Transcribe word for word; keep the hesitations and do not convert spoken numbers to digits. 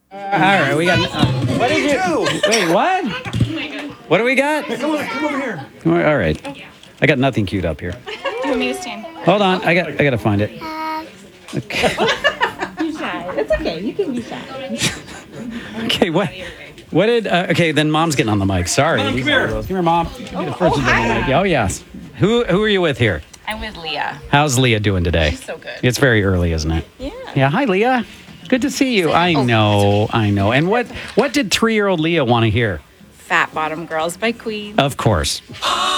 Uh, all right, we got. Uh, what did you? Wait, what? What do we got? Come on, come over here. All right, I got nothing queued up here. Do you want me to stand? Hold on, I got. I got to find it. Okay. You're shy. It's okay. You can be shy. Okay. What? What did? Uh, okay, then Mom's getting on the mic. Sorry. Mom, come here. Come here, Mom. You be the first to get on the mic. Oh yes. Who Who are you with here? I'm with Leah. How's Leah doing today? She's so good. It's very early, isn't it? Yeah. Yeah. Hi, Leah. Good to see you. I know. I know. And what What did three-year-old Leah want to hear? Fat Bottom Girls by Queen. Of course.